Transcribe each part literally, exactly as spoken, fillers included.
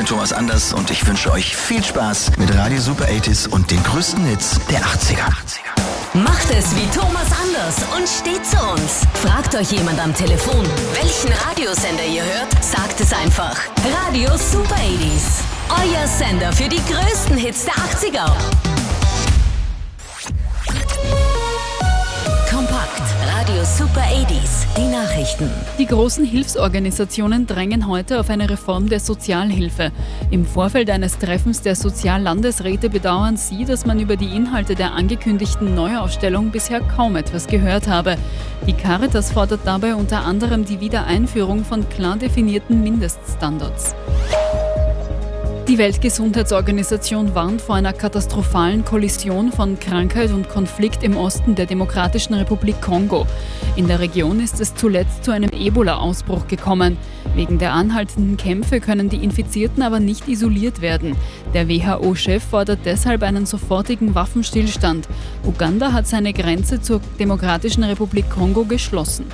bin Thomas Anders und ich wünsche euch viel Spaß mit Radio Super achtziger und den größten Hits der achtziger. Macht es wie Thomas Anders und steht zu uns. Fragt euch jemand am Telefon, welchen Radiosender ihr hört, sagt es einfach. Radio Super achtziger. Euer Sender für die größten Hits der achtziger. Kompakt. Radio Super achtziger. Die Nachrichten. Die großen Hilfsorganisationen drängen heute auf eine Reform der Sozialhilfe. Im Vorfeld eines Treffens der Soziallandesräte bedauern sie, dass man über die Inhalte der angekündigten Neuaufstellung bisher kaum etwas gehört habe. Die Caritas fordert dabei unter anderem die Wiedereinführung von klar definierten Mindeststandards. Die Weltgesundheitsorganisation warnt vor einer katastrophalen Kollision von Krankheit und Konflikt im Osten der Demokratischen Republik Kongo. In der Region ist es zuletzt zu einem Ebola-Ausbruch gekommen. Wegen der anhaltenden Kämpfe können die Infizierten aber nicht isoliert werden. Der W H O-Chef fordert deshalb einen sofortigen Waffenstillstand. Uganda hat seine Grenze zur Demokratischen Republik Kongo geschlossen.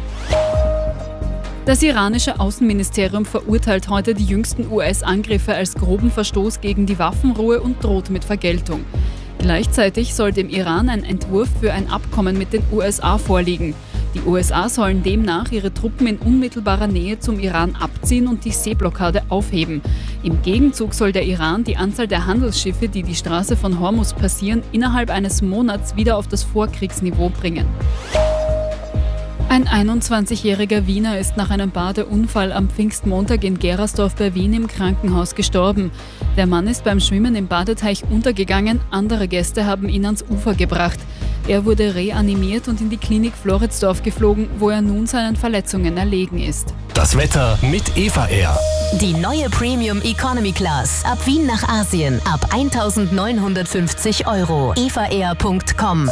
Das iranische Außenministerium verurteilt heute die jüngsten U S-Angriffe als groben Verstoß gegen die Waffenruhe und droht mit Vergeltung. Gleichzeitig soll dem Iran ein Entwurf für ein Abkommen mit den U S A vorliegen. Die U S A sollen demnach ihre Truppen in unmittelbarer Nähe zum Iran abziehen und die Seeblockade aufheben. Im Gegenzug soll der Iran die Anzahl der Handelsschiffe, die die Straße von Hormuz passieren, innerhalb eines Monats wieder auf das Vorkriegsniveau bringen. Ein einundzwanzigjähriger Wiener ist nach einem Badeunfall am Pfingstmontag in Gerersdorf bei Wien im Krankenhaus gestorben. Der Mann ist beim Schwimmen im Badeteich untergegangen, andere Gäste haben ihn ans Ufer gebracht. Er wurde reanimiert und in die Klinik Floridsdorf geflogen, wo er nun seinen Verletzungen erlegen ist. Das Wetter mit Eva Air. Die neue Premium Economy Class. Ab Wien nach Asien. Ab eintausendneunhundertfünfzig Euro. eva air punkt com.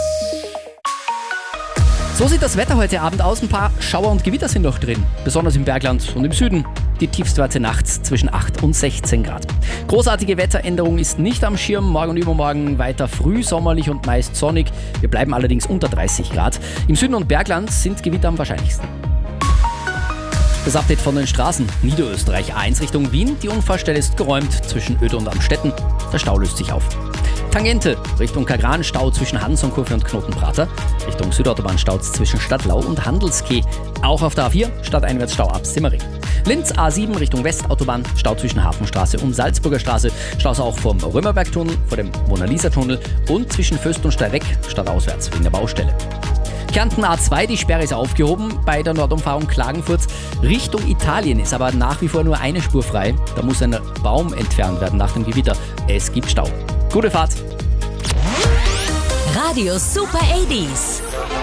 So sieht das Wetter heute Abend aus. Ein paar Schauer und Gewitter sind noch drin, besonders im Bergland und im Süden. Die Tiefstwerte nachts zwischen acht und sechzehn Grad. Großartige Wetteränderung ist nicht am Schirm. Morgen und übermorgen weiter früh sommerlich und meist sonnig. Wir bleiben allerdings unter dreißig Grad. Im Süden und Bergland sind Gewitter am wahrscheinlichsten. Das Update von den Straßen. Niederösterreich A eins Richtung Wien. Die Unfallstelle ist geräumt zwischen Öde und Amstetten. Der Stau löst sich auf. Tangente Richtung Kagran, Stau zwischen Hansonkurve und Knotenprater. Richtung Südautobahn Staus zwischen Stadtlau und Handelskeh. Auch auf der A vier stadteinwärts Stau ab Simmering. Linz A sieben Richtung Westautobahn, Stau zwischen Hafenstraße und Salzburger Straße. Staus auch vom Römerbergtunnel, vor dem Mona-Lisa-Tunnel und zwischen Föst und Steyr-Weg stadtauswärts wegen der Baustelle. Kärnten A zwei, die Sperre ist aufgehoben bei der Nordumfahrung Klagenfurt. Richtung Italien ist aber nach wie vor nur eine Spur frei. Da muss ein Baum entfernt werden nach dem Gewitter. Es gibt Stau. Gute Fahrt! Radio Super achtziger.